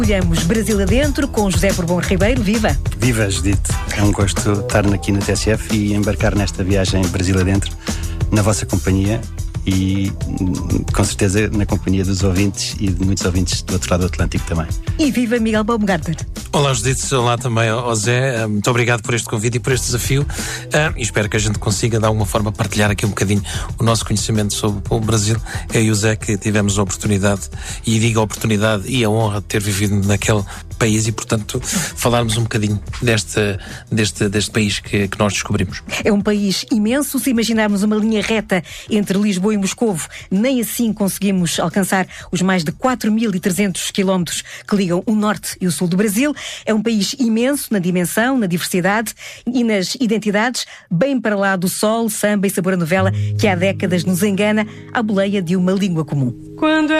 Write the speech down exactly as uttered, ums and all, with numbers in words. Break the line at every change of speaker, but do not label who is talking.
Olhamos Brasil adentro com José Bourbon Ribeiro. Viva!
Viva, Judite! É um gosto estar aqui na T S F e embarcar nesta viagem Brasil adentro, na vossa companhia e com certeza na companhia dos ouvintes e de muitos ouvintes do outro lado do Atlântico também.
E viva Miguel Baumgartner!
Olá, Judite, olá também ao Zé, muito obrigado por este convite e por este desafio uh, e espero que a gente consiga de alguma forma partilhar aqui um bocadinho o nosso conhecimento sobre o Brasil. Eu e o Zé que tivemos a oportunidade, e digo a oportunidade e a honra de ter vivido naquele país e portanto falarmos um bocadinho deste, deste, deste país que, que nós descobrimos.
É um país imenso. Se imaginarmos uma linha reta entre Lisboa e Moscovo, nem assim conseguimos alcançar os mais de quatro mil e trezentos quilómetros que ligam o norte e o sul do Brasil. É um país imenso na dimensão, na diversidade e nas identidades, bem para lá do sol, samba e sabor a novela que há décadas nos engana à boleia de uma língua comum.
Quando